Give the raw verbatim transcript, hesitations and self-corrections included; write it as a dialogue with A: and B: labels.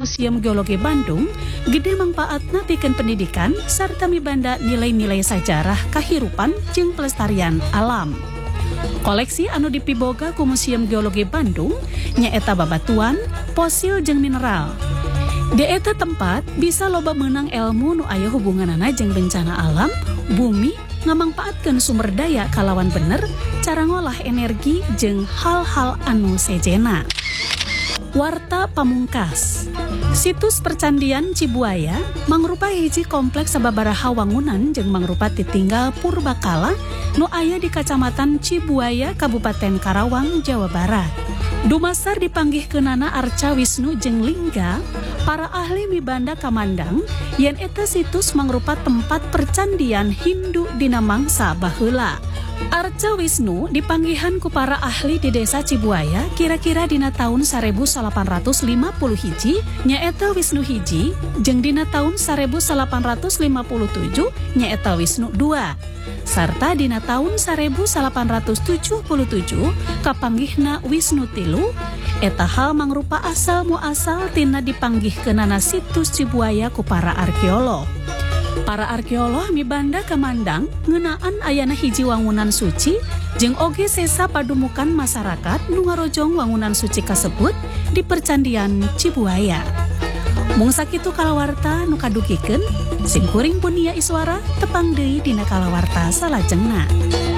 A: Museum Geologi Bandung gede mangpaatna pikeun pendidikan sarta mibanda nilai-nilai sajarah kahirupan jeung pelestarian alam. Koleksi anu dipiboga ku Museum Geologi Bandung nyaeta babatuan, fosil jeung mineral. Di eta tempat bisa loba meunang ilmu nu aya hubunganana jeung bencana alam, bumi, ngamangpaatkeun sumber daya kalawan bener, cara ngolah energi jeung hal-hal anu sejena. Warta pamungkas. Situs Percandian Cibuaya mangrupa hiji kompleks sababaraha wangunan jeung mangrupa titinggal purbakala nu aya di Kacamatan Cibuaya, Kabupaten Karawang, Jawa Barat. Dumasar dipanggihkeunana Arca Wisnu jeung Lingga, para ahli mibanda kamandang yen eta situs mangrupa tempat percandian Hindu dina mangsa baheula. Arca Wisnu dipanggihan ku para ahli di desa Cibuaya kira-kira dina tahun seribu delapan ratus lima puluh hiji nyaeta Wisnu hiji jeung dina tahun seribu delapan ratus lima puluh tujuh nyaeta Wisnu dua sarta dina tahun seribu delapan ratus tujuh puluh tujuh kapanggihna Wisnu tilu. Eta hal mangrupa asal muasal tina dipanggihkeunana situs Cibuaya ku para arkeolog. Para arkeolog mibanda kamandang ngeunaan ayana hiji wangunan suci jeung oge sesa padumukan masyarakat nu ngarojong wangunan suci kasebut di Percandian Cibuaya. Mung sakitu kalawarta nu kadukikeun, sim kuring punia iswara tepang deui dina kalawarta salajengna.